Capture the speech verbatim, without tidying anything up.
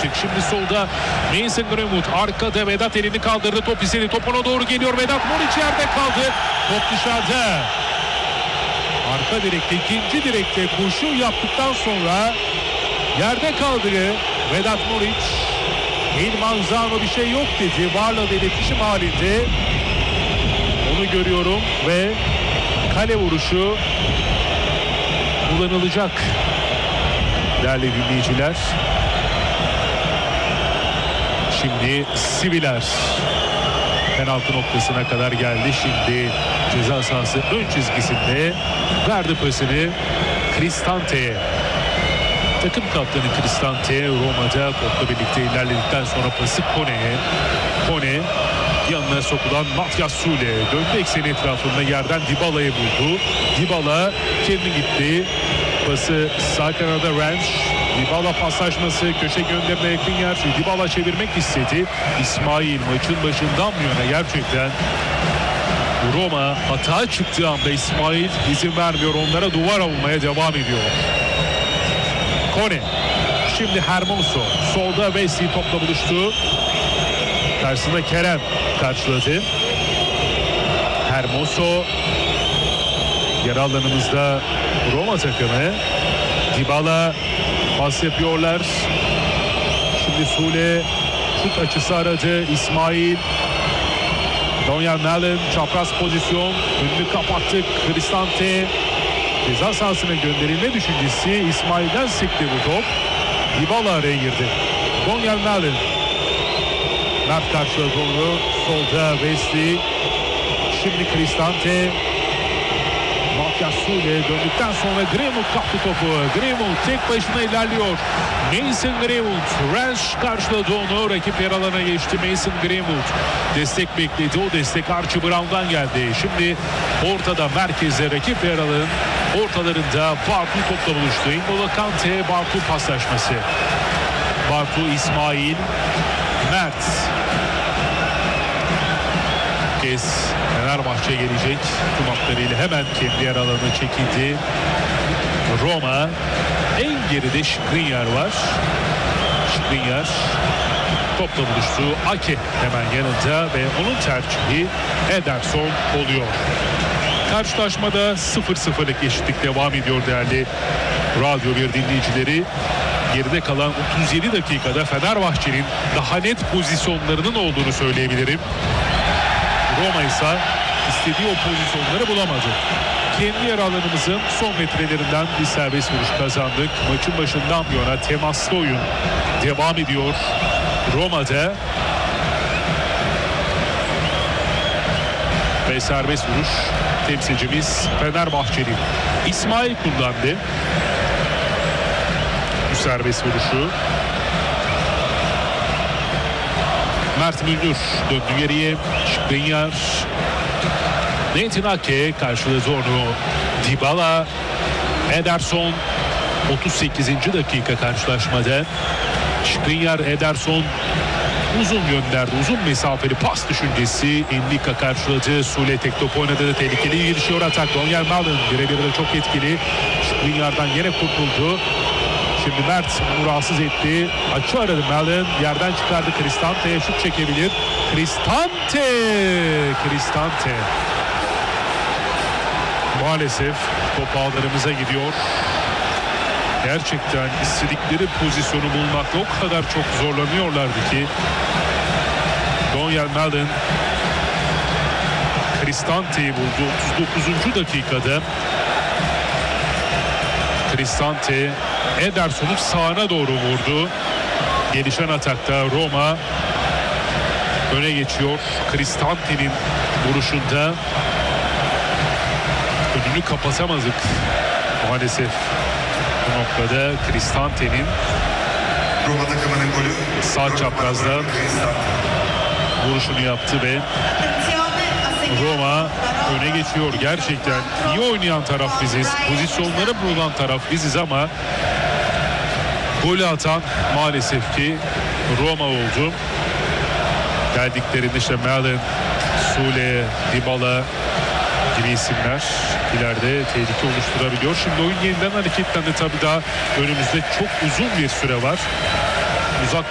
demiştik. Şimdi solda Mason Greenwood, arkada Vedat elini kaldırdı, top istedi, top ona doğru geliyor. Vedat Muriç yerde kaldı, top dışarıda. Arka direkte, ikinci direkte koşu yaptıktan sonra yerde kaldı Vedat Muriç. Il Manzano bir şey yok dedi. Varla da iletişim halinde. Onu görüyorum ve kale vuruşu kullanılacak değerli dinleyiciler. Şimdi Siviler penaltı noktasına kadar geldi. Şimdi ceza sahası ön çizgisinde verdi pasını Cristante'ye. Takım kaptanı Cristante Roma'da topla birlikte ilerledikten sonra pası Kone'ye. Kone yanına sokulan Matyas Sule döndü ekseni etrafında, yerden Dybala'yı buldu. Dybala kendi gitti. Pası sağ kanada Rensch. Dybala paslaşması, köşe gönderine yakın yer. Dybala çevirmek istedi. İsmail maçın başından bu yana gerçekten Roma hata çıktığı anda İsmail izin vermiyor. Onlara duvar olmaya devam ediyor. Kone. Şimdi Hermoso. Solda Wesley topla buluştu. Karşısında Kerem karşıladı. Hermoso. Yer alanımızda Roma takımı. Dybala pas yapıyorlar. Şimdi Sule şut açısı aradı. İsmail. Donyal Malen çapraz pozisyon. Önünü kapattık. Cristante. Ceza sahasına gönderilme düşüncesi. İsmail'den sekti bu top. Dybala araya girdi. Donyal Malen. Mert karşıladı onu. Solda Wesley. Şimdi Cristante. Matyas Sule döndükten sonra Greenwood kaptı topu. Greenwood tek başına ilerliyor. Mason Greenwood. Rensch karşıladı onu. Rakip yer alana geçti. Mason Greenwood destek bekledi. O destek Archie Brown'dan geldi. Şimdi ortada merkezde rakip yer alanın ortalarında Bartu topla buluştu. N'Golo Kante Bartu paslaşması. Bartu, İsmail, Mert. Kez Fenerbahçe gelecek. Tüm hatlarıyla hemen kendi yer alanına çekildi. Roma. En geride Skriniar var. Skriniar topla buluştu. Ake hemen yanında ve onun tercihi Ederson oluyor. Karşılaşmada sıfır sıfırlık eşitlik devam ediyor değerli Radyo bir dinleyicileri. Geride kalan otuz yedi dakikada Fenerbahçe'nin daha net pozisyonlarının olduğunu söyleyebilirim. Roma ise istediği o pozisyonları bulamadı. Kendi yer alanımızın son metrelerinden bir serbest vuruş kazandık. Maçın başından bu yana temaslı oyun devam ediyor Roma'da. Ve serbest vuruş temsilcimiz Fenerbahçeli İsmail kullandı. Bu serbest vuruşu. Mert Müldür döndü geriye. Skriniar. Nathan Ake karşıladı onu. Dybala. Ederson. otuz sekizinci dakika karşılaşmada. Skriniar, Ederson uzun gönderdi. Uzun mesafeli pas düşüncesi. Enlika karşıladı. Sule tek top oynadı da tehlikeli girişiyor atak. Donyal Malen birebir de çok etkili. Skriniar'dan yine kurtuldu. Şimdi Mert bunu rahatsız etti. Açı aradı Malen. Yerden çıkardı. Cristante'ye şut çekebilir. Cristante! Cristante. Maalesef top ağlarımıza gidiyor. Gerçekten istedikleri pozisyonu bulmakta o kadar çok zorlanıyorlardı ki. Donyal Malen Cristante'yi buldu otuz dokuzuncu dakikada. Cristante Ederson'un sağına doğru vurdu. Gelişen atakta Roma öne geçiyor. Cristante'nin vuruşunda önünü kapatamadık maalesef. Bu noktada Cristante'nin Roma takımının golü sağ çaprazda vuruşunu yaptı ve Roma öne geçiyor. Gerçekten iyi oynayan taraf biziz. Pozisyonları bulan taraf biziz ama golü atan maalesef ki Roma oldu. Geldiklerinde işte Malen, Sule, Dybala gibi isimler ileride tehlike oluşturabiliyor. Şimdi oyun yeniden hareketlendi tabii, daha önümüzde çok uzun bir süre var. Uzak